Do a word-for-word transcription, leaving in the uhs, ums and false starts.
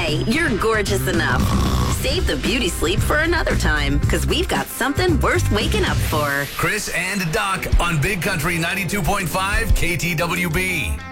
Hey, you're gorgeous enough. Save the beauty sleep for another time, because we've got something worth waking up for. Chris and Doc on Big Country ninety-two point five K T W B.